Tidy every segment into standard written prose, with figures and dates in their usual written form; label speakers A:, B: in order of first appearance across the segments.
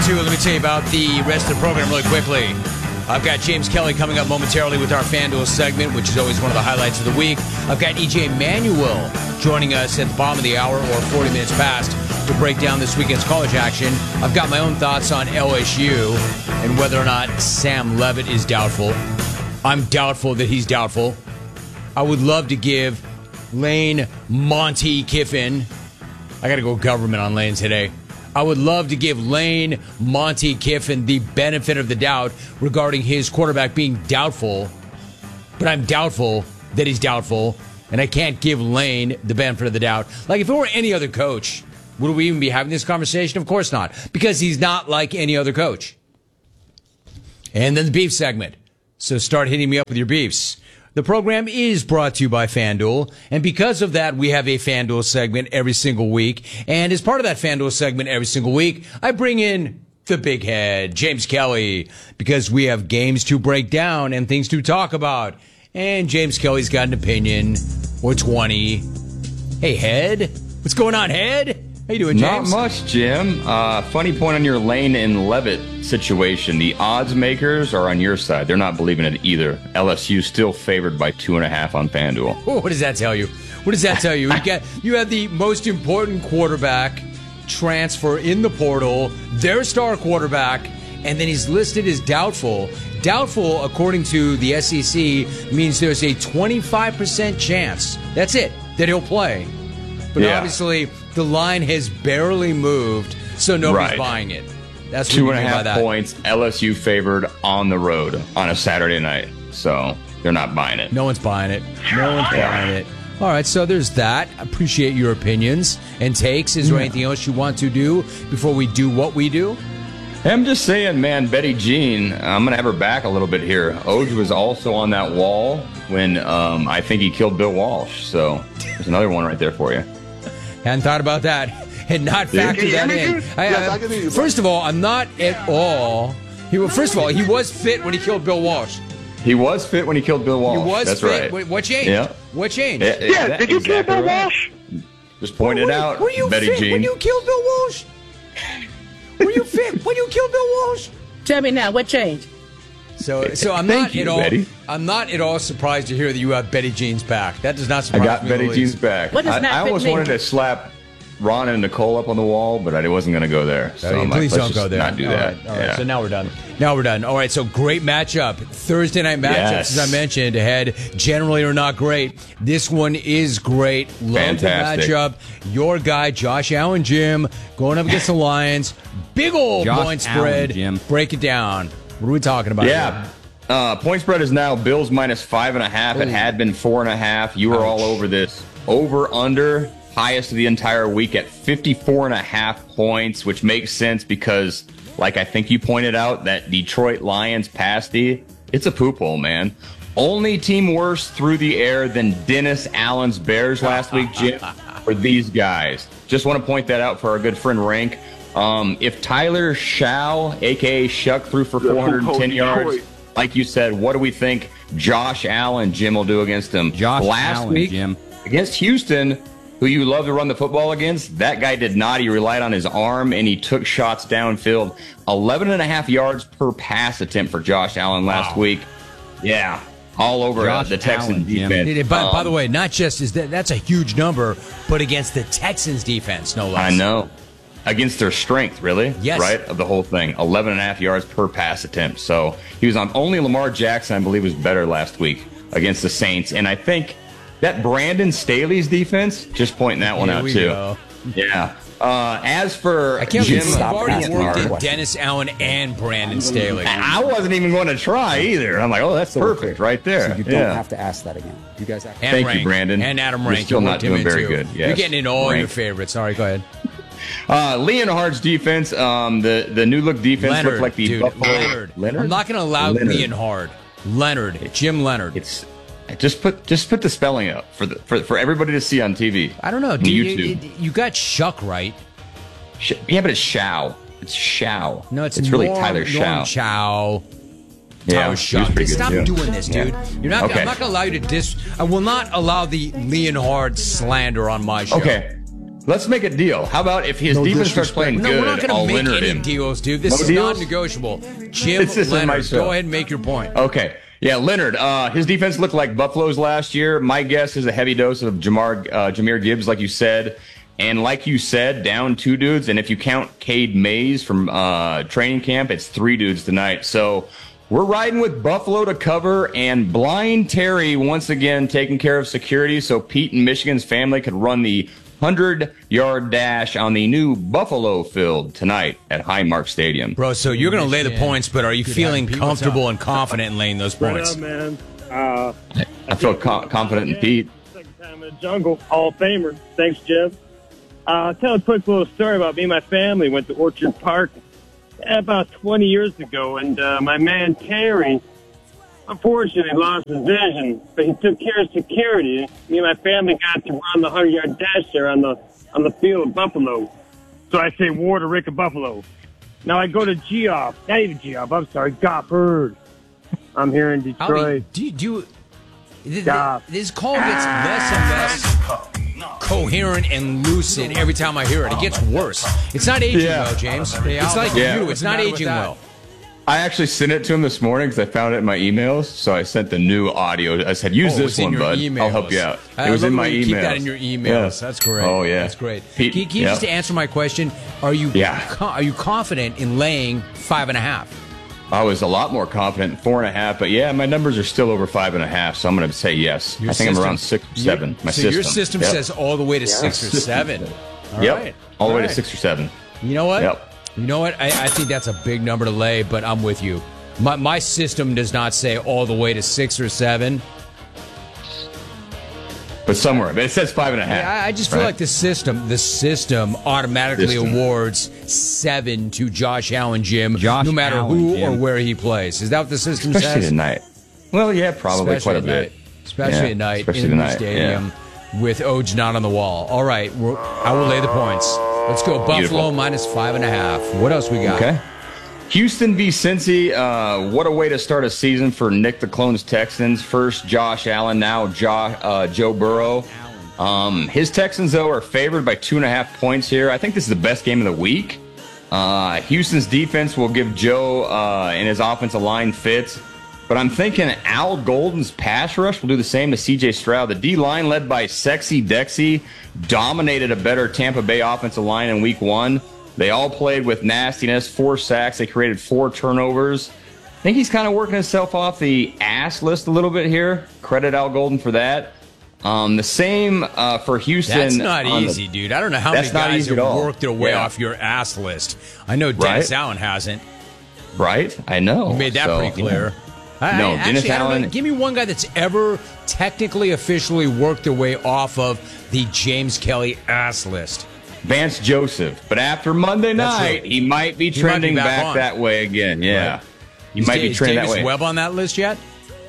A: 2. Let me tell you about the rest of the program really quickly. I've got James Kelly coming up momentarily with our FanDuel segment, which is always one of the highlights of the week. I've got EJ Manuel joining us at the bottom of the hour, or 40 minutes past, to break down this weekend's college action. I've got my own thoughts on LSU and whether or not Sam Leavitt is doubtful. I'm doubtful that he's doubtful. I would love to give Lane Monty Kiffin, I got to go government on Lane today. I would love to give Lane Monty Kiffin the benefit of the doubt regarding his quarterback being doubtful, but I'm doubtful that he's doubtful, and I can't give Lane the benefit of the doubt. Like, if it were any other coach, would we even be having this conversation? Of course not, because he's not like any other coach. And then the beef segment. So start hitting me up with your beefs. The program is brought to you by FanDuel, and because of that, we have a FanDuel segment every single week. And as part of that FanDuel segment every single week, I bring in the big head, James Kelly, because we have games to break down and things to talk about. And James Kelly's got an opinion, or 20. Hey, Head. What's going on, Head? How you doing, James?
B: Not much, Jim. Funny point on your Lane and Leavitt situation. The odds makers are on your side. They're not believing it either. LSU still favored by 2.5 on FanDuel.
A: Oh, what does that tell you? What does that tell you? You have the most important quarterback transfer in the portal, their star quarterback, and then he's listed as doubtful. Doubtful, according to the SEC, means there's a 25% chance, that's it, that he'll play. But obviously, the line has barely moved, so nobody's buying it. That's what
B: 2.5 points, LSU favored on the road on a Saturday night. So they're not buying it.
A: No one's buying it. No one's buying it. All right, so there's that. Appreciate your opinions and takes. Is there anything else you want to do before we do what we do?
B: I'm just saying, man, Betty Jean, I'm going to have her back a little bit here. Oj was also on that wall when I think he killed Bill Walsh. So there's another one right there for you.
A: Hadn't thought about that. Had not factored that in. First of all, I'm not at all. First of all, he was fit when he killed Bill Walsh.
B: He was fit when he killed Bill Walsh.
A: He was
B: That's
A: fit.
B: right.
A: What changed?
B: Yeah.
A: What changed?
C: Yeah, did you kill Bill Walsh?
B: Just point it out,
A: Were you
B: Betty
A: fit
B: Jean.
A: when you killed Bill Walsh? Were you fit when you killed Bill Walsh?
D: Tell me now, what changed?
A: So I'm
B: Thank you, Betty.
A: I'm not at all surprised to hear that you have Betty Jean's back. That does not
B: I
A: surprise me.
B: got Betty Jean's back.
D: What does not
B: I almost
D: fit me?
B: wanted to slap Ron and Nicole up on the wall, but I wasn't going to go there. So I'm like,
A: please
B: let's
A: don't go
B: just
A: there.
B: not do that.
A: All right. So now we're done. All right, so great matchup. Thursday night matchups,
B: Yes.
A: as I mentioned, ahead generally are not great. This one is great. Love
B: Fantastic.
A: the matchup. Your guy, Josh Allen, Jim, going up against the Lions. Big old
E: Josh
A: point spread.
E: Allen, Jim.
A: Break it down. What are we talking about
B: Yeah.
A: here?
B: Point spread is now Bills minus 5.5. It had been 4.5. You were all over this. Over, under, highest of the entire week at 54.5 points, which makes sense because, like I think you pointed out, that Detroit Lions pasty, it's a poop hole, man. Only team worse through the air than Dennis Allen's Bears last week, Jim, were these guys. Just want to point that out for our good friend Rank. If Tyler Shaw, a.k.a. Shuck, threw for 410 yards, like you said, what do we think Josh Allen, Jim, will do against him?
E: Last
B: week,
E: Jim.
B: against Houston, who you love to run the football against, that guy did not. He relied on his arm, and he took shots downfield. 11.5 yards per pass attempt for Josh Allen last week. Yeah, all over the Texans defense.
A: By the way, not just is that's a huge number, but against the Texans defense, no less.
B: I know. Against their strength, really?
A: Yes.
B: Right? Of the whole thing. 11.5 yards per pass attempt. So he was on only Lamar Jackson, I believe, was better last week against the Saints. And I think that Brandon Staley's defense, just pointing that one out, too.
A: Go.
B: Yeah. As for
A: I can't
B: Jim,
A: believe you've already worked in
C: questions.
A: Dennis Allen and Brandon Staley.
B: I wasn't even going to try either. I'm like, oh, that's perfect right there.
C: So you don't have to ask that again. You guys have to.
A: And
B: Thank
A: Rank,
B: you, Brandon.
A: And Adam
B: You're
A: Rank.
B: still
A: You
B: not
A: worked him
B: doing
A: in,
B: very
A: too.
B: good. Yes.
A: You're getting in all
B: Rank.
A: your favorites. Sorry, go ahead.
B: Leonhard's defense, the new look defense looked like the Buffalo.
A: Leonard. I'm not going to allow Leonhard. Leonard. Jim Leonard.
B: It's just put the spelling up for everybody to see on TV.
A: I don't know.
B: On YouTube.
A: You got Shuck right.
B: Yeah, but it's Shao. It's Shao.
A: No, it's
B: really Tyler Shao.
A: Norm Chow.
B: Yeah,
A: Tyler Shuck. Stop
B: too.
A: doing this, dude. You're not.
B: Okay.
A: I'm not going to allow you to I will not allow the Leonhard slander on my show.
B: Okay. Let's make a deal. How about if his defense starts playing
A: No, we're not
B: good,
A: going
B: I'll
A: to make
B: Leonard
A: any
B: him.
A: deals, dude. This
B: No
A: is
B: deals?
A: non-negotiable. Jim
B: This isn't my
A: Leonard,
B: show.
A: go ahead and make your point.
B: Okay. Yeah, Leonard, his defense looked like Buffalo's last year. My guess is a heavy dose of Jahmyr Gibbs, like you said. And like you said, down 2 dudes. And if you count Cade Mays from training camp, it's 3 dudes tonight. So we're riding with Buffalo to cover, and Blind Terry once again taking care of security so Pete and Michigan's family could run the 100-yard dash on the new Buffalo field tonight at Highmark Stadium.
A: Bro, so you're going to lay the points, but are you feeling comfortable and confident in laying those points?
D: What up, man?
B: I feel confident in Pete.
D: Second time in the jungle, Hall of Famer. Thanks, Jim. I'll tell a quick little story about me and my family. Went to Orchard Park about 20 years ago, and my man Terry, unfortunately, lost his vision, but he took care of security. Me and my family got to run the 100-yard dash there on the field of Buffalo. So I say war to Rick of Buffalo. Now I go to Geoff. Not even Geoff, I'm sorry, Gofford. I'm here in Detroit.
A: This call gets less and less coherent and lucid every time I hear it. It gets worse. It's not aging well, James. It's like you. It's not aging well.
B: I actually sent it to him this morning because I found it in my emails. So I sent the new audio. I said, use this one, bud.
A: Emails.
B: I'll help you out. It was in my emails.
A: Keep that in your emails.
B: Yeah.
A: That's great.
B: Oh, yeah.
A: That's great.
B: Pete,
A: Can you just answer my question? Are you confident in laying 5.5?
B: I was a lot more confident in 4.5, but yeah, my numbers are still over 5.5, so I'm going to say yes. I think I'm around 6 or 7.
A: Your system says all the way to 6 or 7.
B: All the way to 6 or 7.
A: You know what?
B: Yep.
A: You know what? I think that's a big number to lay, but I'm with you. My system does not say all the way to 6 or 7.
B: But somewhere. But it says 5.5.
A: Yeah, I just feel like the system automatically awards 7 to Josh Allen, Jim, no matter who or where he plays. Is that what the system says?
B: Especially tonight. Well, yeah, probably quite a bit.
A: Especially at night in the stadium with Oj not on the wall. All right, I will lay the points. Let's go Buffalo minus 5.5. What else we got?
B: Okay. Houston v. Cincy. What a way to start a season for Nick the Clone's Texans. First Josh Allen, now Joe Burrow. His Texans, though, are favored by 2.5 points here. I think this is the best game of the week. Houston's defense will give Joe and his offensive line fits. But I'm thinking Al Golden's pass rush will do the same to C.J. Stroud. The D-line, led by Sexy Dexy, dominated a better Tampa Bay offensive line in Week 1. They all played with nastiness, 4 sacks. They created 4 turnovers. I think he's kind of working himself off the ass list a little bit here. Credit Al Golden for that. The same for Houston.
A: That's not easy, dude. I don't know how many guys have worked their way off your ass list. I know Dennis Allen hasn't.
B: Right? I know.
A: You made that pretty clear.
B: Dennis Allen.
A: Give me one guy that's ever technically, officially worked their way off of the James Kelly ass list.
B: Vance Joseph. But after Monday night, he might be trending back that way again. Yeah.
A: Right.
B: He might be trending that way.
A: Is Davis Webb on that list yet?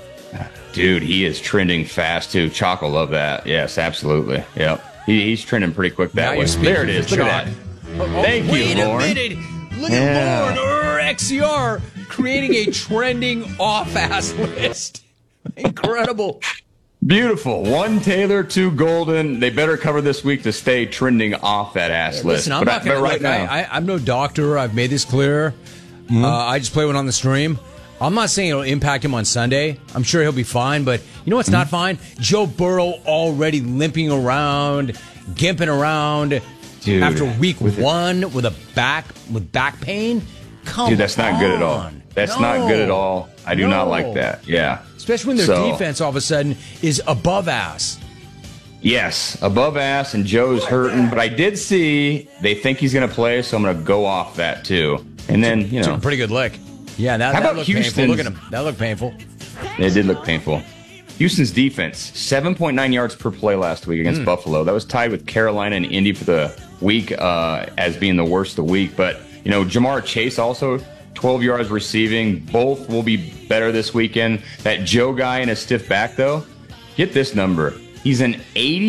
B: Dude, he is trending fast, too. Chalk will love that. Yes, absolutely. Yep. He's trending pretty quick that way. There it is. Look at that. Thank you, Lauren.
A: Wait a minute. Look at Lauren, XCR, creating a trending off-ass list. Incredible.
B: Beautiful. 1 Taylor, 2 Golden. They better cover this week to stay trending off that ass list.
A: Listen, I'm not going to I'm no doctor. I've made this clear. I just play one on the stream. I'm not saying it'll impact him on Sunday. I'm sure he'll be fine, but you know what's not fine? Joe Burrow already limping around, gimping around.
B: Dude,
A: after week 1 with back pain.
B: Dude, that's not good at all. That's not good at all. I do not like that. Yeah.
A: Especially when their defense all of a sudden is above ass.
B: Yes, above ass, and Joe's hurting. But I did see they think he's going to play, so I'm going to go off that too. And then, you know.
A: Took a pretty good lick. Yeah, that looked painful. Look at him. That looked painful.
B: It did look painful. Houston's defense, 7.9 yards per play last week against Buffalo. That was tied with Carolina and Indy for the week as being the worst of the week. But, you know, Jamar Chase also 12 yards receiving. Both will be better this weekend. That Joe guy in a stiff back, though, get this number. He's an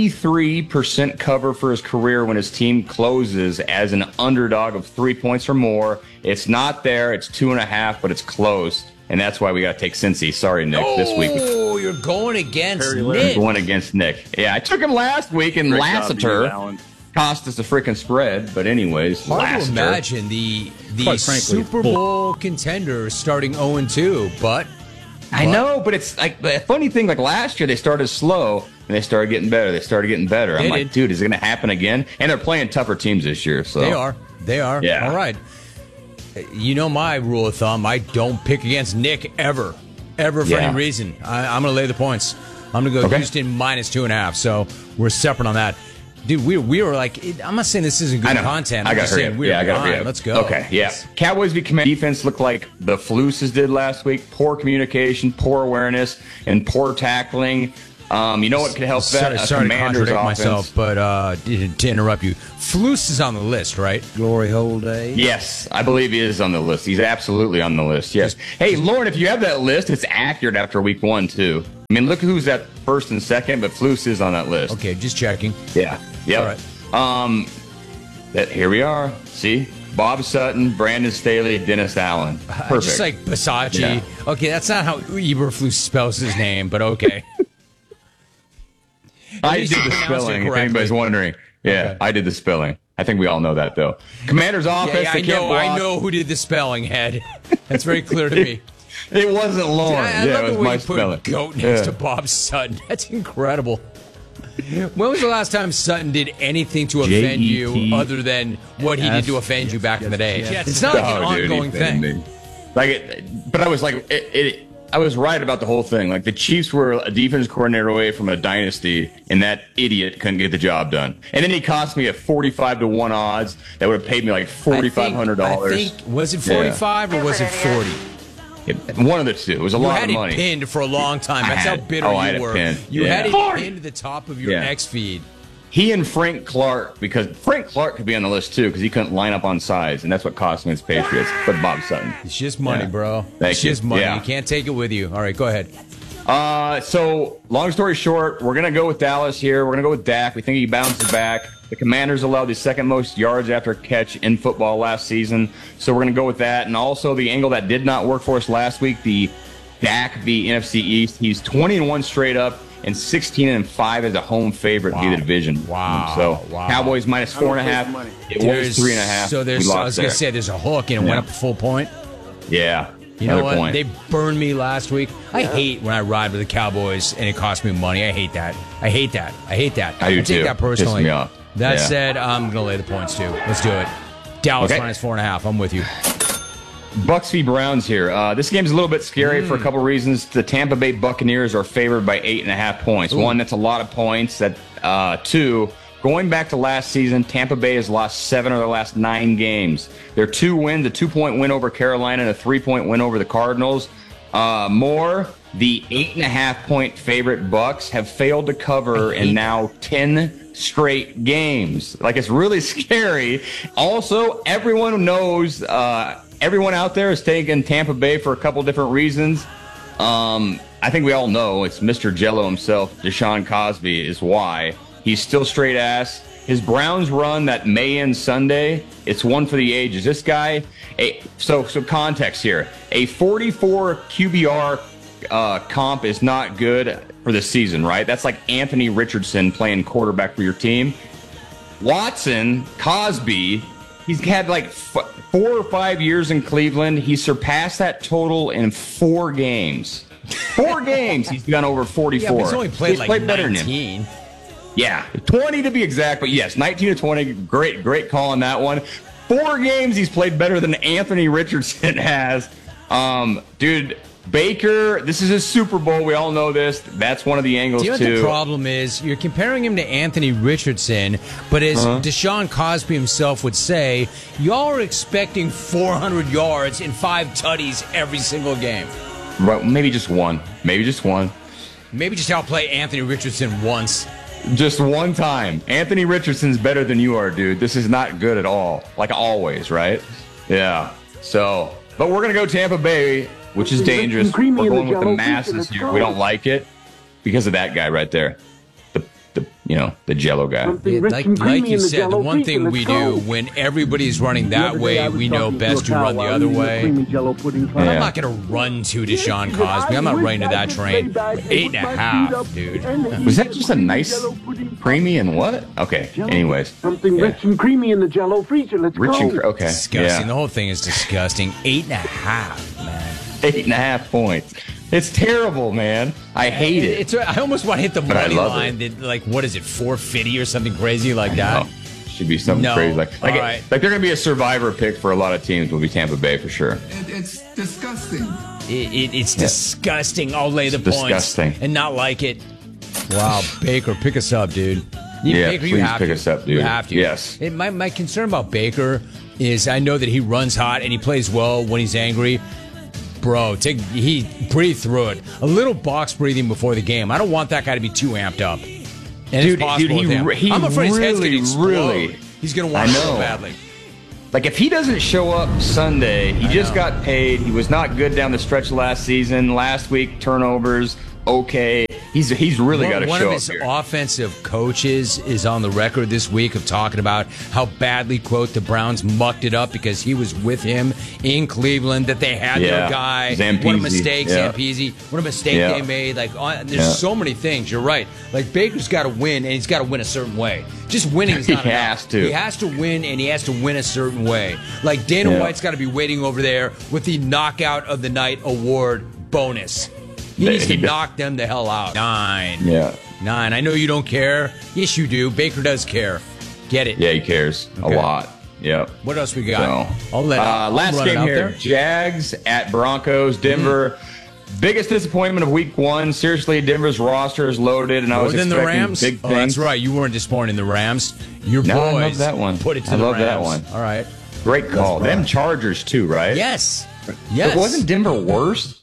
B: 83% cover for his career when his team closes as an underdog of 3 points or more. It's not there. It's 2.5, but it's close. And that's why we got to take Cincy. Sorry, Nick, this week.
A: Oh, you're going against Nick.
B: I'm going against Nick. Yeah, I took him last week in Lassiter. cost us a freaking spread. But anyways,
A: hard to imagine the Super Bowl contender starting 0-2, but
B: I know, but it's like the funny thing. Like last year, they started slow and they started getting better. I'm like, dude, is it going to happen again? And they're playing tougher teams this year. So
A: they are. Yeah. All right. You know my rule of thumb. I don't pick against Nick ever for any reason. I'm going to lay the points. I'm going to go Houston -2.5. So we're separate on that. Dude, we were like, I'm not saying this isn't good content.
B: I got to hurry up.
A: Let's go.
B: Okay, yeah. Cowboys v. Commanders defense looked like the Fluces did last week. Poor communication, poor awareness, and poor tackling. You know what could help that?
A: Sorry to contradict myself, but to interrupt you, Flus is on the list, right?
C: Glory hole day.
B: Yes, I believe he is on the list. He's absolutely on the list. Yes. Hey, Lauren, if you have that list, it's accurate after week 1 too. I mean, look who's at first and second, but Flus is on that list.
A: Okay, just checking.
B: Yeah. Yep. All right. Here we are. See? Bob Sutton, Brandon Staley, Dennis Allen. Perfect.
A: Just like Basacci. Yeah. Okay, that's not how Eberflus spells his name, but okay.
B: I did the spelling, if anybody's wondering. Yeah, okay. I did the spelling. I think we all know that, though. Commander's offense.
A: Yeah, I know who did the spelling, Head. That's very clear to me.
B: It wasn't Lauren.
A: I
B: it was my spelling.
A: Goat next to Bob Sutton. That's incredible. When was the last time Sutton did anything to offend you other than what he did to offend you back in the day? It's not like an ongoing thing.
B: But I was like, I was right about the whole thing. Like, the Chiefs were a defense coordinator away from a dynasty, and that idiot couldn't get the job done. And then he cost me at 45-1 odds. That would have paid me like $4,500.
A: I think was it 45 or was it 40?
B: One of the two. It was a lot of money.
A: You had it pinned for a long time. That's how bitter you were. You had it pinned to the top of your X feed.
B: He and Frank Clark, because Frank Clark could be on the list too, because he couldn't line up on size, and that's what cost me his Patriots. But Bob Sutton.
A: It's just money, bro. It's just money. You can't take it with you. All right, go ahead.
B: So, long story short, we're going to go with Dallas here. We're going to go with Dak. We think he bounces back. The Commanders allowed the second most yards after a catch in football last season. So we're going to go with that. And also the angle that did not work for us last week, the Dak v. NFC East. He's 20-1 straight up and 16-5 as a home favorite via the division.
A: Wow.
B: So Cowboys -4.5. It was 3.5.
A: So I was going to say there's a hook and it went up a full point.
B: Yeah.
A: You know what? They burned me last week. I hate when I ride with the Cowboys and it costs me money. I hate that. I do
B: too.
A: Take that personally.
B: Pisses me off.
A: That said, I'm going to lay the points too. Let's do it. Dallas -4.5. I'm with you.
B: Bucks v. Browns here. This game's a little bit scary for a couple reasons. The Tampa Bay Buccaneers are favored by 8.5 points. One, that's a lot of points. Two, going back to last season, Tampa Bay has lost 7 of their last 9 games. Their 2 wins, a 2-point win over Carolina and a 3-point win over the Cardinals. The 8.5-point favorite Bucks have failed to cover in now 10 straight games. Like, it's really scary. Also, everyone knows, everyone out there is taking Tampa Bay for a couple different reasons. I think we all know it's Mr. Jello himself, Deshaun Cosby, is why. He's still straight ass. His Browns run that may end Sunday, it's one for the ages. This guy, so context here, a 44 QBR comp is not good for the season, right? That's like Anthony Richardson playing quarterback for your team. Watson, Cosby, he's had like 4 or 5 years in Cleveland. He surpassed that total in 4 games. 4 games he's done over 44.
A: Yeah, but he's only played like 19.
B: Yeah, 20 to be exact, but yes, 19 to 20. Great call on that one. 4 games he's played better than Anthony Richardson has. Dude, Baker, this is his Super Bowl. We all know this. That's one of the angles, too.
A: Do you know what the problem is? You're comparing him to Anthony Richardson, but as Deshaun Cosby himself would say, y'all are expecting 400 yards and 5 tutties every single game.
B: Right, maybe just one. Maybe just
A: outplay Anthony Richardson once.
B: Just one time. Anthony Richardson's better than you are, dude. This is not good at all. Like always, right? Yeah. So, but we're going to go Tampa Bay, which is dangerous. We're going with the masses here. We don't like it because of that guy right there. the Jello guy.
A: Like you said, the one thing we do when everybody's running that way, we know best to run the other way. I'm not going to run to Deshaun Cosby. I'm not running to that train. 8.5, dude.
B: Was that just a nice creamy and what? Okay. Anyways,
E: something rich and creamy in the Jello freezer. Let's go.
B: Okay.
A: Disgusting.
B: Yeah.
A: The whole thing is disgusting. 8.5, man.
B: 8.5 points. It's terrible, man. I hate it.
A: I almost want to hit the
B: But I
A: money
B: love
A: line. That, like, what is it, 450 or something crazy like that?
B: Should be something crazy like
A: right.
B: like they're gonna be a survivor pick for a lot of teams. Will be Tampa Bay for sure.
F: It's disgusting.
A: It's disgusting. I'll lay the points and not like it. Wow, Baker, pick us up, dude. Baker,
B: please pick us up, dude.
A: You have to.
B: Yes.
A: My concern about Baker is I know that he runs hot and he plays well when he's angry. Bro, he breathe through it. A little box breathing before the game. I don't want that guy to be too amped up. And
B: Dude,
A: it's possible with him. I'm afraid his head's going to explode. He's going to want it so badly.
B: Like, if he doesn't show up Sunday, he just got paid. He was not good down the stretch last season. Last week, turnovers, okay. He's really got to show up.
A: One of his offensive coaches is on the record this week of talking about how badly, quote, the Browns mucked it up because he was with him in Cleveland, that they had their guy.
B: Zampese.
A: What a mistake, Zampese. What a mistake they made. Like, there's so many things. You're right. Like, Baker's got to win, and he's got to win a certain way. Just winning is not enough. He has to win, and he has to win a certain way. Like, Dana White's got to be waiting over there with the Knockout of the Night award bonus. He needs to knock them the hell out. 9.
B: Yeah.
A: 9. I know you don't care. Yes, you do. Baker does care. Get it.
B: Yeah, he cares a lot. Yep.
A: What else we got?
B: So,
A: I'll let
B: last game here. There. Jags at Broncos. Denver. Biggest disappointment of week 1. Seriously, Denver's roster is loaded, and I was expecting
A: the Rams?
B: big things.
A: That's right. You weren't disappointed in the Rams. Your boys
B: I love that one.
A: Put it to the Rams. I love that one. All right.
B: Great call. Them Chargers, too, right?
A: Yes.
B: But wasn't Denver worse?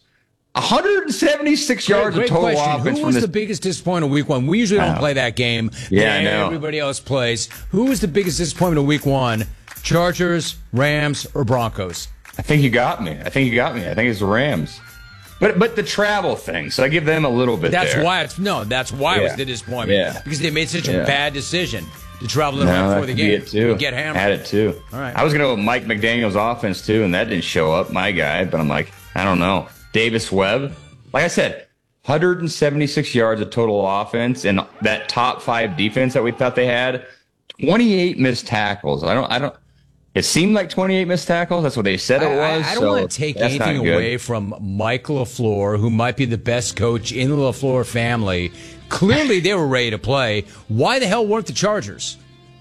B: 176 yards of total offense.
A: Who was the biggest disappointment of week 1? We usually don't play that game.
B: Yeah, I know.
A: Everybody else plays. Who was the biggest disappointment of week 1? Chargers, Rams, or Broncos?
B: I think you got me. I think it's the Rams. But the travel thing, so I give them a little bit.
A: That's why it was the disappointment.
B: Yeah.
A: Because they made such a bad decision to travel right before the game.
B: It too.
A: Get hammered.
B: Had it too.
A: All right.
B: I was going to go with Mike McDaniel's offense too, and that didn't show up, my guy. But I'm like, I don't know. Davis Webb, like I said, 176 yards of total offense, and that top 5 defense that we thought they had, 28 missed tackles. I don't. It seemed like 28 missed tackles. That's what they said it was.
A: I don't want to take anything away from Mike LaFleur, who might be the best coach in the LaFleur family. Clearly, they were ready to play. Why the hell weren't the Chargers?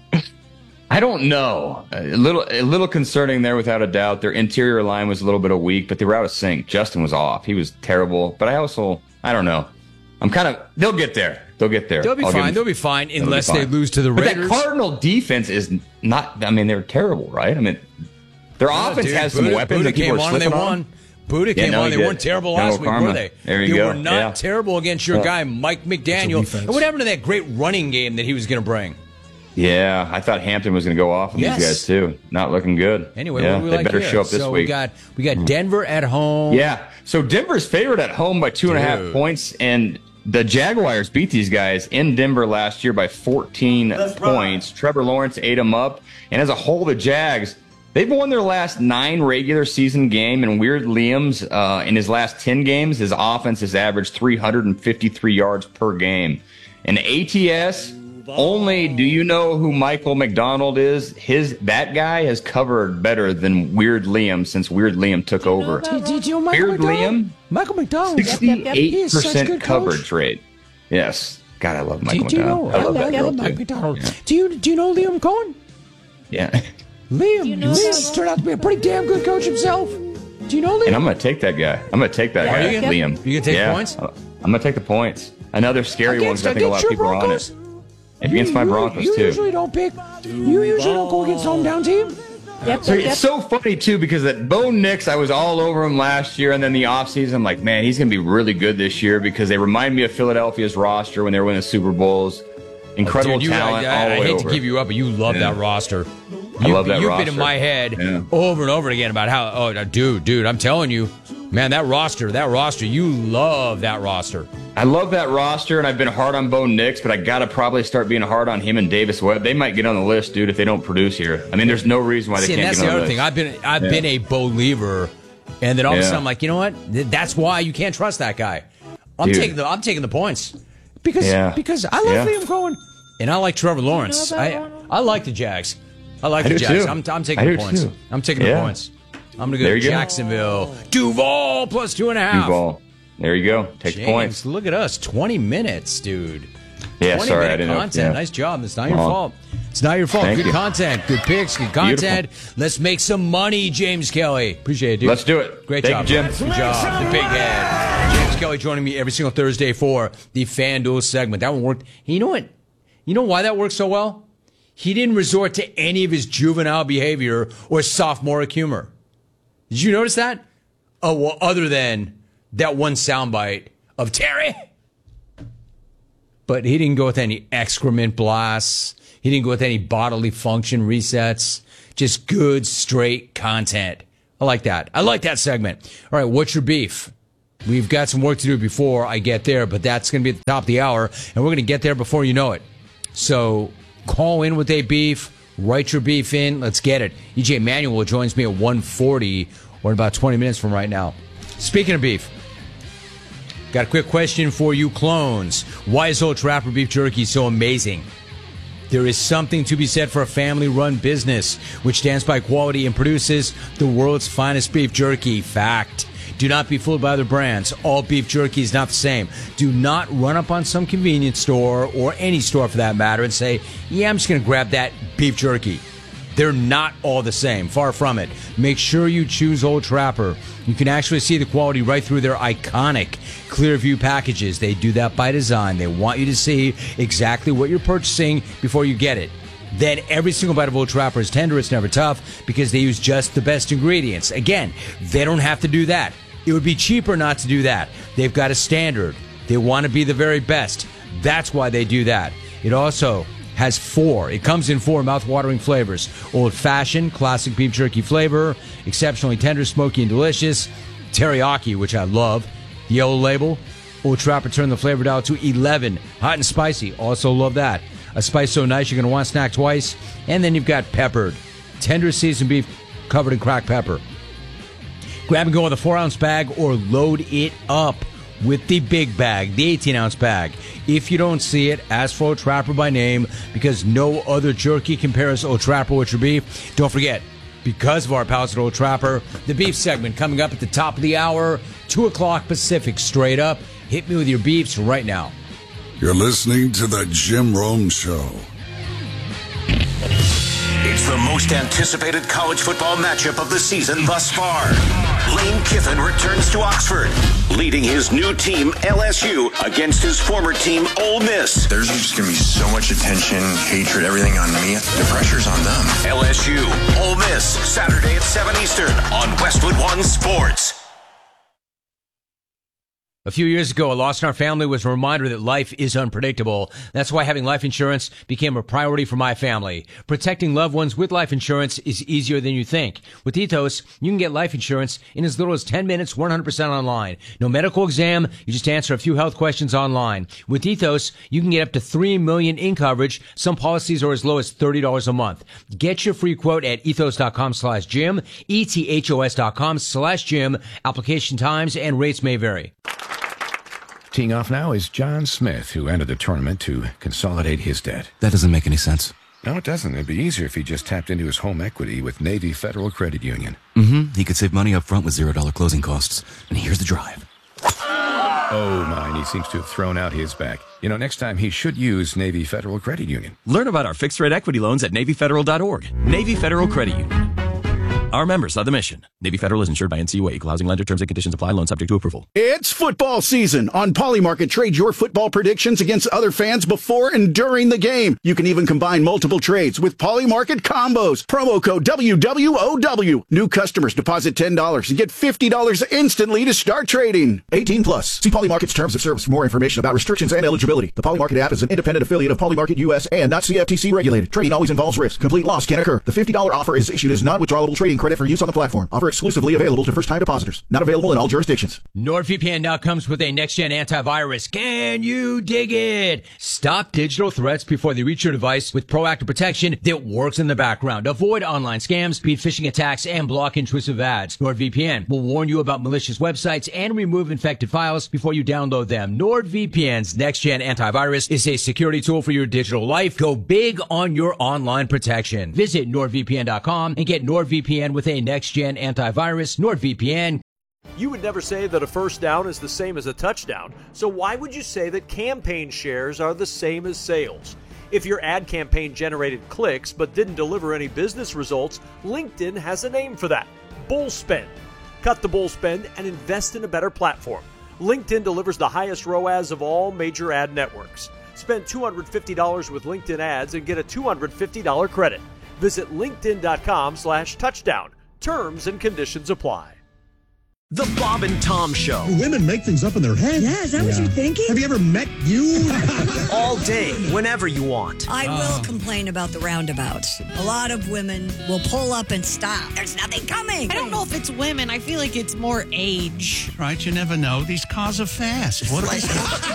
B: I don't know. A little concerning there, without a doubt. Their interior line was a little bit weak, but they were out of sync. Justin was off. He was terrible. But I don't know. They'll get there. They'll be
A: fine. They'll be fine unless they lose to the Raiders.
B: But that Cardinal defense is not. I mean, they're terrible, right? I mean, their offense has some weapons that people are slipping on.
A: Buddha came on. They weren't terrible last week, were they?
B: There you go.
A: They were not terrible against your guy, Mike McDaniel. And what happened to that great running game that he was going to bring?
B: Yeah, I thought Hampton was going to go off on these guys too. Not looking good.
A: Anyway,
B: they better show up this week.
A: We got Denver at home.
B: Yeah, so Denver's favored at home by 2.5 points, and the Jaguars beat these guys in Denver last year by 14 points. Trevor Lawrence ate them up, and as a whole, the Jags, they've won their last 9 regular season games, and Weird Liam's in his last 10 games, his offense has averaged 353 yards per game. And ATS, only do you know who Michael McDonald is? That guy has covered better than Weird Liam since Weird Liam took over.
A: Did you know Michael McDonald? Michael McDonald,
B: 68% coverage rate. Yes. God, I love Michael McDonald. I love that girl too.
A: McDonald. Yeah. Do you know Liam Cohen?
B: Yeah.
A: Liam turned out to be a pretty damn good coach himself. Do you know Liam?
B: And I'm going to take that guy. Liam.
A: You going to take points?
B: I'm going to take the points. Another scary one because I think a lot of people are on it. Against my Broncos, too.
A: You usually don't go against hometown team?
B: It's so funny, too, because that Bo Nix, I was all over him last year, and then the offseason, I'm like, man, he's going to be really good this year because they remind me of Philadelphia's roster when they were winning the Super Bowls. Incredible talent all the way
A: I hate
B: over.
A: to give you up, but you love that roster.
B: I love that
A: You've
B: roster.
A: been in my head over and over again about how, dude, I'm telling you, man, that roster, you love that roster.
B: I love that roster, and I've been hard on Bo Nix, but I got to probably start being hard on him and Davis Webb. They might get on the list, dude, if they don't produce here. I mean, there's no reason why they can't
A: that's
B: get on
A: the
B: the
A: other
B: list.
A: thing. I've been a believer, and then all of a sudden I'm like, you know what? That's why you can't trust that guy. I'm taking the points because I love Liam Cohen, and I like Trevor Lawrence. I like the Jags. I like the Jags.
B: Too.
A: I'm taking the points.
B: Too.
A: I'm taking the points. I'm going to go to Jacksonville. Duval plus 2.5.
B: Duval. There you go. Take the points.
A: Look at us. 20 minutes, dude.
B: Yeah,
A: 20
B: sorry,
A: minute
B: I didn't
A: content.
B: know. Yeah.
A: Nice job. It's not your fault. It's not your fault.
B: Thank
A: Good
B: you.
A: content. Good picks. Good content.
B: Beautiful.
A: Let's make some money, James Kelly. Appreciate it, dude.
B: Let's do it.
A: Great
B: Thank
A: job.
B: you, Jim.
A: Good job. The big head. James Kelly joining me every single Thursday for the FanDuel segment. That one worked. You know what? You know why that worked so well? He didn't resort to any of his juvenile behavior or sophomoric humor. Did you notice that? Oh, well, other than that one soundbite of Terry. But he didn't go with any excrement blasts. He didn't go with any bodily function resets. Just good, straight content. I like that. I like that segment. All right, what's your beef? We've got some work to do before I get there, but that's going to be at the top of the hour, and we're going to get there before you know it. So call in with a beef. Write your beef in. Let's get it. EJ Manuel joins me at 1:40, or in about 20 minutes from right now. Speaking of beef, got a quick question for you clones. Why is Old Trapper beef jerky so amazing? There is something to be said for a family-run business which stands by quality and produces the world's finest beef jerky. Fact. Do not be fooled by other brands. All beef jerky is not the same. Do not run up on some convenience store, or any store for that matter, and say, yeah, I'm just going to grab that beef jerky. They're not all the same. Far from it. Make sure you choose Old Trapper. You can actually see the quality right through their iconic Clearview packages. They do that by design. They want you to see exactly what you're purchasing before you get it. Then every single bite of Old Trapper is tender. It's never tough because they use just the best ingredients. Again, they don't have to do that. It would be cheaper not to do that. They've got a standard. They want to be the very best. That's why they do that. It also has it comes in 4 mouth-watering flavors. Old Fashioned, classic beef jerky flavor, exceptionally tender, smoky, and delicious. Teriyaki, which I love. The yellow label. Old Trapper turned the flavor dial to 11. Hot and spicy. Also love that. A spice so nice you're going to want to snack twice. And then you've got peppered. Tender seasoned beef covered in cracked pepper. Grab and go in the 4-ounce bag or load it up with the big bag, the 18-ounce bag. If you don't see it, ask for Old Trapper by name because no other jerky compares Old Trapper with your beef. Don't forget, because of our pals at Old Trapper, the beef segment coming up at the top of the hour, 2 o'clock Pacific, straight up. Hit me with your beefs right now.
G: You're listening to The Jim Rome Show.
H: It's the most anticipated college football matchup of the season thus far. Lane Kiffin returns to Oxford, leading his new team, LSU, against his former team, Ole Miss.
I: There's just going to be so much attention, hatred, everything on me. The pressure's on them.
H: LSU, Ole Miss, Saturday at 7 Eastern on Westwood One Sports.
A: A few years ago, a loss in our family was a reminder that life is unpredictable. That's why having life insurance became a priority for my family. Protecting loved ones with life insurance is easier than you think. With Ethos, you can get life insurance in as little as 10 minutes, 100% online. No medical exam, you just answer a few health questions online. With Ethos, you can get up to $3 million in coverage. Some policies are as low as $30 a month. Get your free quote at ethos.com/Jim, ethos.com/Jim. Application times and rates may vary.
J: Teeing off now is John Smith, who entered the tournament to consolidate his debt.
K: That doesn't make any sense.
J: No, it doesn't. It'd be easier if he just tapped into his home equity with Navy Federal Credit Union.
K: He could save money up front with $0 closing costs. And here's the drive.
J: Oh, my, and he seems to have thrown out his back. You know, next time he should use Navy Federal Credit Union.
L: Learn about our fixed-rate equity loans at NavyFederal.org. Navy Federal Credit Union. are members of the mission. Navy Federal is insured by NCUA. Equal housing lender. Terms and conditions apply. Loan subject to approval.
M: It's football season. On Polymarket, trade your football predictions against other fans before and during the game. You can even combine multiple trades with Polymarket combos. Promo code WWOW. New customers deposit $10 and get $50 instantly to start trading. 18 plus. See Polymarket's terms of service for more information about restrictions and eligibility. The Polymarket app is an independent affiliate of Polymarket US and not CFTC regulated. Trading always involves risk. Complete loss can occur. The $50 offer is issued as non-withdrawable trading credit for use on the platform. Offer exclusively available to first-time depositors. Not available in all jurisdictions.
A: NordVPN now comes with a next-gen antivirus. Can you dig it? Stop digital threats before they reach your device with proactive protection that works in the background. Avoid online scams, beat phishing attacks, and block intrusive ads. NordVPN will warn you about malicious websites and remove infected files before you download them. NordVPN's next-gen antivirus is a security tool for your digital life. Go big on your online protection. Visit NordVPN.com and get NordVPN with a next-gen antivirus. NordVPN.
N: You would never say that a first down is the same as a touchdown, so why would you say that campaign shares are the same as sales? If your ad campaign generated clicks but didn't deliver any business results, LinkedIn has a name for that: bull spend. Cut the bull spend and invest in a better platform. LinkedIn delivers the highest ROAS of all major ad networks. Spend $250 with LinkedIn ads and get a $250 credit. Visit linkedin.com/touchdown. Terms and conditions apply.
O: The Bob and Tom Show.
P: Women make things up in their head.
Q: Yeah, is that what you're thinking?
P: Have you ever met you?
O: All day, whenever you want.
Q: I will complain about the roundabouts. A lot of women will pull up and stop. There's nothing coming.
R: I don't know if it's women. I feel like it's more age.
P: Right, you never know. These cars are fast. What
O: They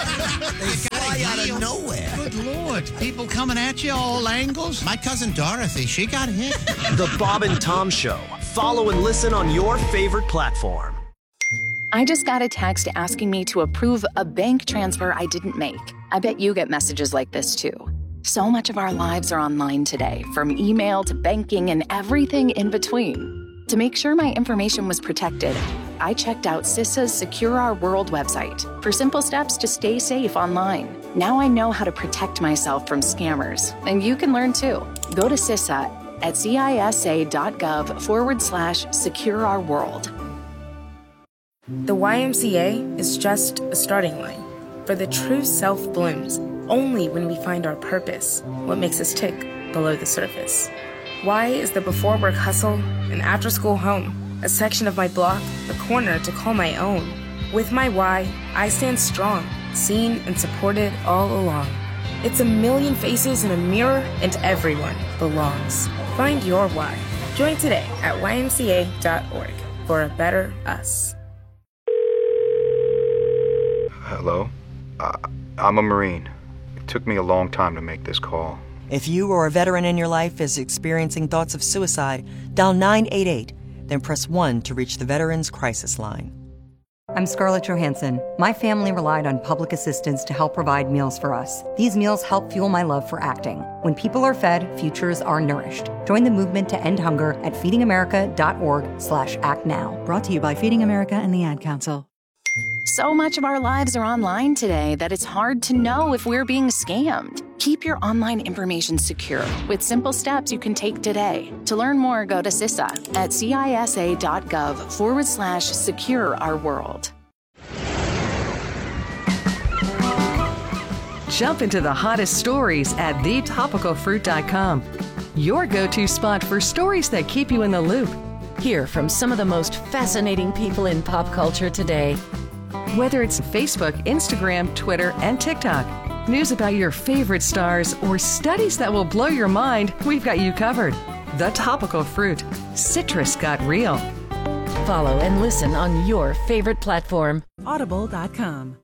O: fly out of nowhere.
P: Good Lord. People coming at you all angles. My cousin Dorothy, she got hit.
O: The Bob and Tom Show. Follow and listen on your favorite platform.
S: I just got a text asking me to approve a bank transfer I didn't make. I bet you get messages like this too. So much of our lives are online today, from email to banking and everything in between. To make sure my information was protected, I checked out CISA's Secure Our World website for simple steps to stay safe online. Now I know how to protect myself from scammers, and you can learn too. Go to CISA at CISA.gov/Secure Our World.
T: The YMCA is just a starting line, for the true self blooms only when we find our purpose, what makes us tick below the surface. Y is the before work hustle, an after school home, a section of my block, a corner to call my own. With my Y, I stand strong, seen and supported all along. It's a million faces in a mirror, and everyone belongs. Find your Y. Join today at ymca.org for a better us.
U: Hello? I'm a Marine. It took me a long time to make this call.
V: If you or a veteran in your life is experiencing thoughts of suicide, dial 988, then press 1 to reach the Veterans Crisis Line.
W: I'm Scarlett Johansson. My family relied on public assistance to help provide meals for us. These meals help fuel my love for acting. When people are fed, futures are nourished. Join the movement to end hunger at feedingamerica.org/actnow.
X: Brought to you by Feeding America and the Ad Council.
S: So much of our lives are online today that it's hard to know if we're being scammed. Keep your online information secure with simple steps you can take today. To learn more, go to CISA at CISA.gov/Secure Our World.
Y: Jump into the hottest stories at thetopicalfruit.com. Your go-to spot for stories that keep you in the loop.
Z: Hear from some of the most fascinating people in pop culture today.
Y: Whether it's Facebook, Instagram, Twitter, and TikTok, news about your favorite stars, or studies that will blow your mind, we've got you covered. The Topical Fruit. Citrus got real.
Z: Follow and listen on your favorite platform.
X: Audible.com.